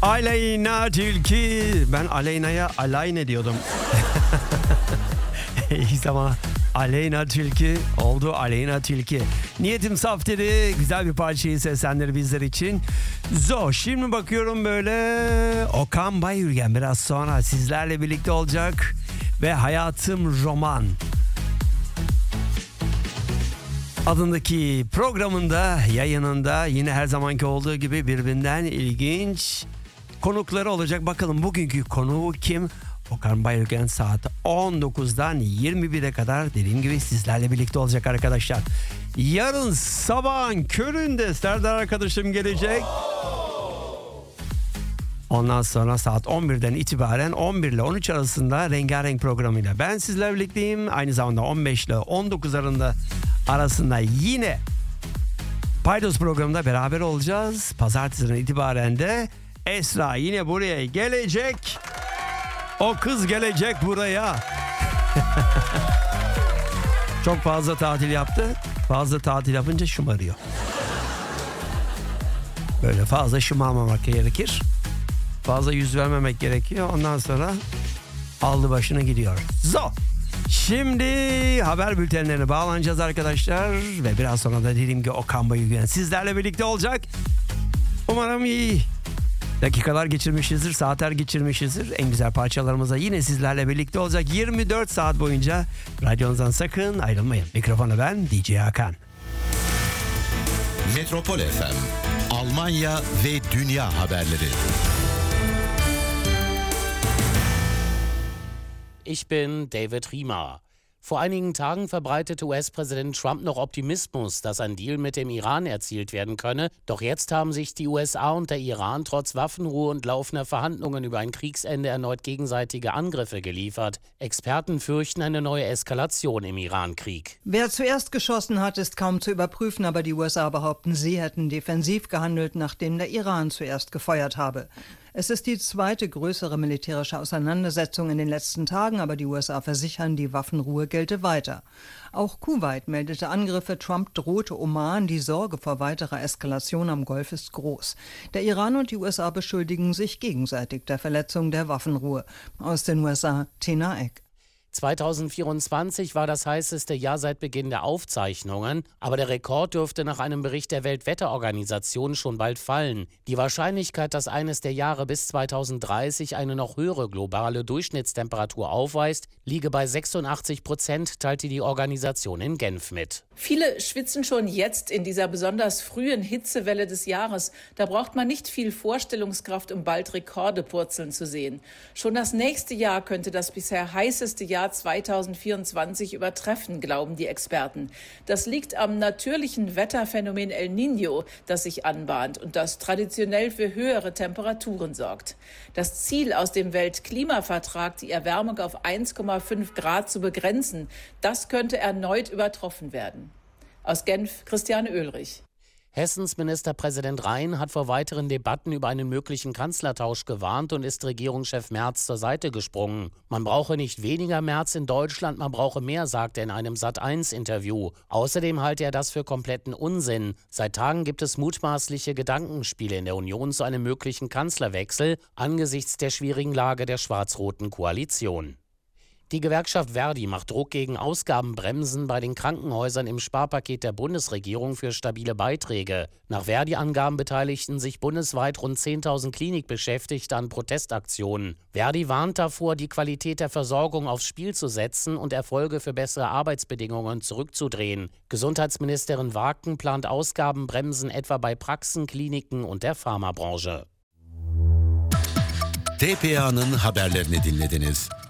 Aleyna Tilki. Ben Aleyna'ya Alayne diyordum. İyi zaman Aleyna Tilki oldu, Aleyna Tilki. Niyetim saf dedi. Güzel bir parçayı seslendir bizler için. Şimdi bakıyorum böyle. Okan Bayülgen biraz sonra sizlerle birlikte olacak. Ve Hayatım Roman adındaki programında, yayınında yine her zamanki olduğu gibi birbirinden ilginç konukları olacak. Bakalım bugünkü konuğu kim? Okan Bayülgen saat 19'dan 21'e kadar dediğim gibi sizlerle birlikte olacak arkadaşlar. Yarın sabahın köründe Serdar arkadaşım gelecek. Ondan sonra saat 11'den itibaren 11 ile 13 arasında Rengarenk programıyla ben sizlerle birlikteyim. Aynı zamanda 15 ile 19 arasında yine Paydos programında beraber olacağız. Pazartesiden itibaren de Esra yine buraya gelecek. O kız gelecek buraya. Çok fazla tatil yaptı. Fazla tatil yapınca şımarıyor. Böyle fazla şımarmamak gerekir. Fazla yüz vermemek gerekiyor. Ondan sonra aldı başına gidiyor. Şimdi haber bültenlerine bağlanacağız arkadaşlar. Ve biraz sonra da dediğim gibi Okan Bayülgen sizlerle birlikte olacak. Umarım iyi dakikalar geçirmişizdir, saatler geçirmişizdir. En güzel parçalarımıza yine sizlerle birlikte olacak. 24 saat boyunca radyonuzdan sakın ayrılmayın. Mikrofonu ben DJ Hakan. Metropol FM, Almanya ve dünya haberleri. Ich bin David Riemer. Vor einigen Tagen verbreitete US-Präsident Trump noch Optimismus, dass ein Deal mit dem Iran erzielt werden könne. Doch jetzt haben sich die USA und der Iran trotz Waffenruhe und laufender Verhandlungen über ein Kriegsende erneut gegenseitige Angriffe geliefert. Experten fürchten eine neue Eskalation im Iran-Krieg. Wer zuerst geschossen hat, ist kaum zu überprüfen, aber die USA behaupten, sie hätten defensiv gehandelt, nachdem der Iran zuerst gefeuert habe. Es ist die zweite größere militärische Auseinandersetzung in den letzten Tagen, aber die USA versichern, die Waffenruhe gelte weiter. Auch Kuwait meldete Angriffe, Trump drohte Oman, die Sorge vor weiterer Eskalation am Golf ist groß. Der Iran und die USA beschuldigen sich gegenseitig der Verletzung der Waffenruhe. Aus den USA, Tina Eck. 2024 war das heißeste Jahr seit Beginn der Aufzeichnungen, aber der Rekord dürfte nach einem Bericht der Weltwetterorganisation schon bald fallen. Die Wahrscheinlichkeit, dass eines der Jahre bis 2030 eine noch höhere globale Durchschnittstemperatur aufweist, liege bei 86%, teilte die Organisation in Genf mit. Viele schwitzen schon jetzt in dieser besonders frühen Hitzewelle des Jahres. Da braucht man nicht viel Vorstellungskraft, um bald Rekorde purzeln zu sehen. Schon das nächste Jahr könnte das bisher heißeste Jahr 2024 übertreffen, glauben die Experten. Das liegt am natürlichen Wetterphänomen El Niño, das sich anbahnt und das traditionell für höhere Temperaturen sorgt. Das Ziel aus dem Weltklimavertrag, die Erwärmung auf 1,5 Grad zu begrenzen, das könnte erneut übertroffen werden. Aus Genf, Christiane Oehlrich. Hessens Ministerpräsident Rhein hat vor weiteren Debatten über einen möglichen Kanzlertausch gewarnt und ist Regierungschef Merz zur Seite gesprungen. Man brauche nicht weniger Merz in Deutschland, man brauche mehr, sagt er in einem Sat.1-Interview. Außerdem halte er das für kompletten Unsinn. Seit Tagen gibt es mutmaßliche Gedankenspiele in der Union zu einem möglichen Kanzlerwechsel angesichts der schwierigen Lage der schwarz-roten Koalition. Die Gewerkschaft Verdi macht Druck gegen Ausgabenbremsen bei den Krankenhäusern im Sparpaket der Bundesregierung für stabile Beiträge. Nach Verdi-Angaben beteiligten sich bundesweit rund 10.000 Klinikbeschäftigte an Protestaktionen. Verdi warnt davor, die Qualität der Versorgung aufs Spiel zu setzen und Erfolge für bessere Arbeitsbedingungen zurückzudrehen. Gesundheitsministerin Wagen plant Ausgabenbremsen etwa bei Praxen, Kliniken und der Pharmabranche. TPA'nın haberlerini dinlediniz.